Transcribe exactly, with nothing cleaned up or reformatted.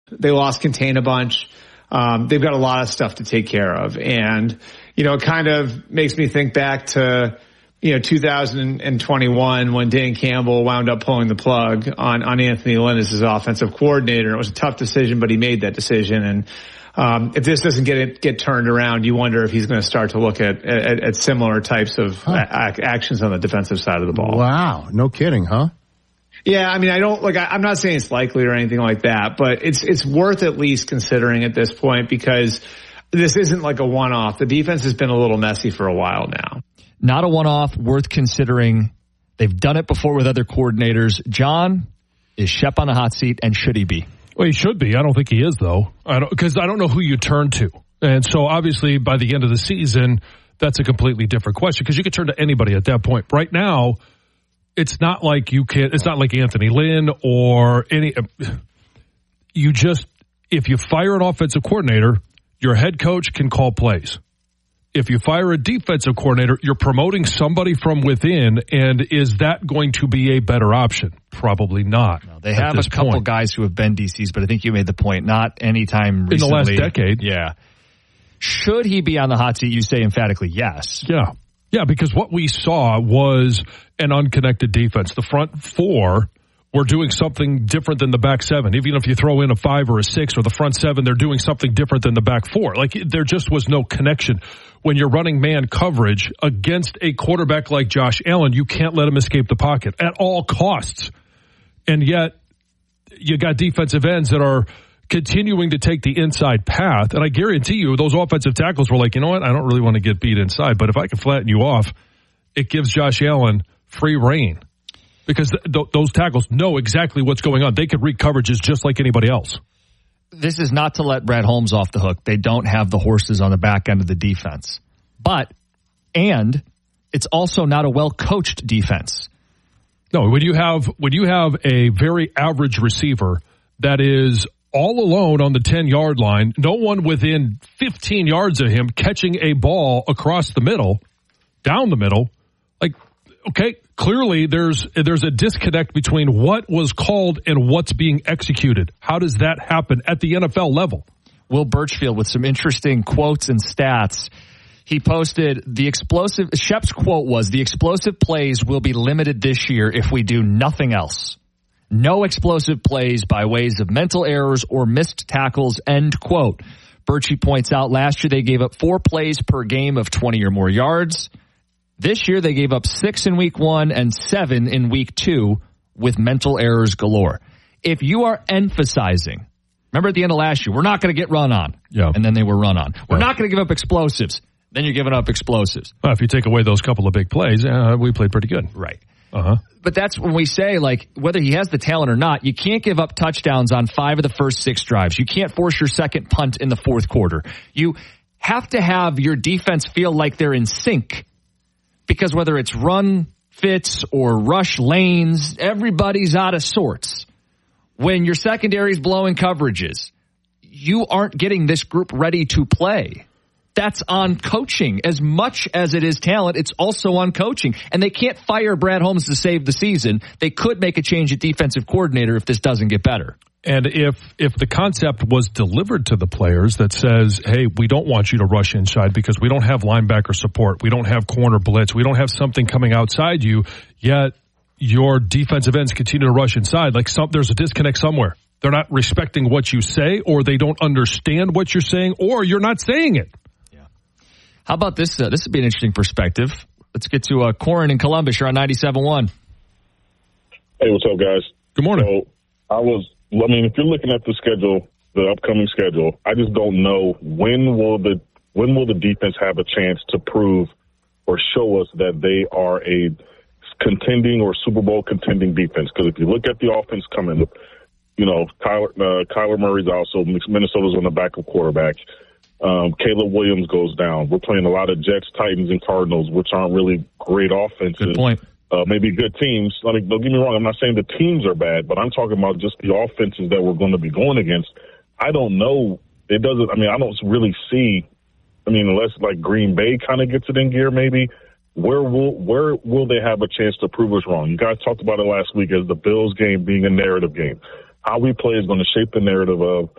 They lost Contain a bunch. Um, they've got a lot of stuff to take care of. And, you know, it kind of makes me think back to, you know, two thousand twenty-one when Dan Campbell wound up pulling the plug on, on Anthony Lynn as his offensive coordinator. It was a tough decision, but he made that decision. And, um, if this doesn't get it, get turned around, you wonder if he's going to start to look at, at, at similar types of huh. a- actions on the defensive side of the ball. Wow. No kidding, huh? Yeah, I mean, I don't like. I, I'm not saying it's likely or anything like that, but it's it's worth at least considering at this point because this isn't like a one-off. The defense has been a little messy for a while now. Not a one-off, worth considering. They've done it before with other coordinators. John, is Shep on the hot seat, and should he be? Well, he should be. I don't think he is, though, because I, I don't know who you turn to, and so obviously by the end of the season, that's a completely different question because you could turn to anybody at that point. Right now. It's not like you can, it's not like Anthony Lynn or any, you just, if you fire an offensive coordinator, your head coach can call plays. If you fire a defensive coordinator, you're promoting somebody from within, and is that going to be a better option? Probably not. No, they have a couple point. guys who have been D Cs, but I think you made the point, not anytime recently. In the last decade. Yeah. Should he be on the hot seat? You say emphatically yes. Yeah. Yeah, because what we saw was an unconnected defense. The front four were doing something different than the back seven. Even if you throw in a five or a six or the front seven, they're doing something different than the back four. Like, there just was no connection. When you're running man coverage against a quarterback like Josh Allen, you can't let him escape the pocket at all costs. And yet, you got defensive ends that are continuing to take the inside path, and I guarantee you those offensive tackles were like, you know what, I don't really want to get beat inside, but if I can flatten you off, it gives Josh Allen free reign because th- th- those tackles know exactly what's going on. They could read coverages just like anybody else. This is not to let Brad Holmes off the hook. They don't have the horses on the back end of the defense. But, and it's also not a well-coached defense. No, when you have when you have a very average receiver that is all alone on the ten-yard line, no one within fifteen yards of him catching a ball across the middle, down the middle. Like, okay, clearly there's there's a disconnect between what was called and what's being executed. How does that happen at the N F L level? Will Birchfield with some interesting quotes and stats. He posted the explosive, Shep's quote was, the explosive plays will be limited this year if we do nothing else. No explosive plays by ways of mental errors or missed tackles, end quote. Birchie points out last year they gave up four plays per game of twenty or more yards. This year they gave up six in week one and seven in week two with mental errors galore. If you are emphasizing, remember at the end of last year, we're not going to get run on. Yeah. And then they were run on. We're yeah. not going to give up explosives. Then you're giving up explosives. Well, if you take away those couple of big plays, uh, we played pretty good. Right. Uh-huh. But that's when we say, like, whether he has the talent or not, you can't give up touchdowns on five of the first six drives. You can't force your second punt in the fourth quarter. You have to have your defense feel like they're in sync. Because whether it's run fits or rush lanes, everybody's out of sorts. When your secondary's blowing coverages, you aren't getting this group ready to play. That's on coaching. As much as it is talent, it's also on coaching. And they can't fire Brad Holmes to save the season. They could make a change at defensive coordinator if this doesn't get better. And if if the concept was delivered to the players that says, hey, we don't want you to rush inside because we don't have linebacker support, we don't have corner blitz, we don't have something coming outside you, yet your defensive ends continue to rush inside, like some, there's a disconnect somewhere. They're not respecting what you say, or they don't understand what you're saying, or you're not saying it. How about this? Uh, this would be an interesting perspective. Let's get to uh, Corin in Columbus. You're on ninety-seven point one. Hey, what's up, guys? Good morning. So I was, I mean, if you're looking at the schedule, the upcoming schedule, I just don't know when will the when will the defense have a chance to prove or show us that they are a contending or Super Bowl contending defense. Because if you look at the offense coming, you know, Kyler, uh, Kyler Murray's also, Minnesota's on the backup quarterback. Um, Caleb Williams goes down. We're playing a lot of Jets, Titans, and Cardinals, which aren't really great offenses. Good point. Uh, maybe good teams. I mean, don't get me wrong. I'm not saying the teams are bad, but I'm talking about just the offenses that we're going to be going against. I don't know. It doesn't, I mean, I don't really see, I mean, unless like Green Bay kind of gets it in gear, maybe, where will, where will they have a chance to prove us wrong? You guys talked about it last week as the Bills game being a narrative game. How we play is going to shape the narrative of